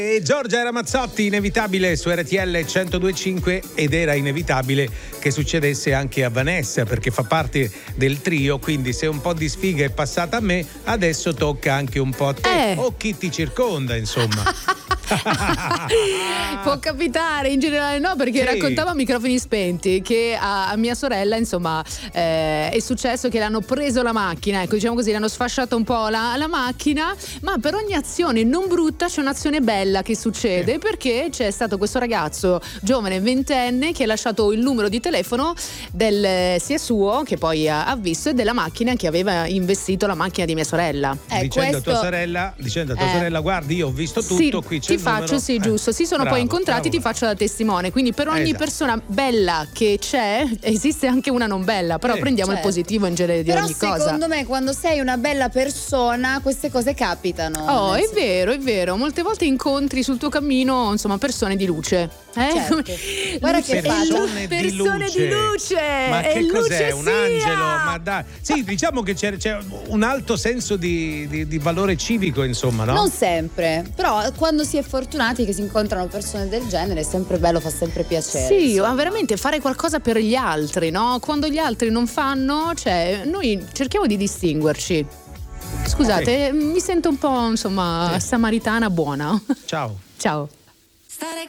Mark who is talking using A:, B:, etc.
A: E Giorgia Ramazzotti, inevitabile su RTL 102.5, ed era inevitabile che succedesse anche a Vanessa perché fa parte del trio, quindi se un po' di sfiga è passata a me, adesso tocca anche un po' a te o chi ti circonda, insomma.
B: Può capitare, in generale no, perché raccontavo a microfoni spenti che a mia sorella, insomma, è successo che le hanno preso la macchina, ecco, diciamo così, le hanno sfasciato un po' la macchina, ma per ogni azione non brutta c'è un'azione bella che succede, perché c'è stato questo ragazzo giovane, ventenne, che ha lasciato il numero di telefono sia suo, che poi ha visto, e della macchina che aveva investito la macchina di mia sorella.
A: Dicendo a tua sorella, guardi, io ho visto tutto,
B: sì,
A: qui c'è
B: ti
A: il numero.
B: faccio, sì, giusto, si sono poi incontrati, ti faccio da testimone, quindi per ogni persona bella che c'è esiste anche una non bella, però prendiamo il positivo in genere di ogni cosa.
C: Secondo me quando sei una bella persona queste cose capitano.
B: Oh, è vero, molte volte incontri sul tuo cammino, insomma, persone di luce.
C: Certo. Guarda che
B: persone di luce.
A: Ma che cos'è? Un angelo?
B: Ma
A: dai. Sì, diciamo che c'è un alto senso di valore civico, insomma, no?
C: Non sempre, però quando si è fortunati che si incontrano persone del genere è sempre bello, fa sempre piacere.
B: Sì, ma veramente fare qualcosa per gli altri, no? Quando gli altri non fanno, cioè noi cerchiamo di distinguerci. Scusate, mi sento un po', insomma, samaritana buona.
A: Ciao.
B: Ciao.
D: Stare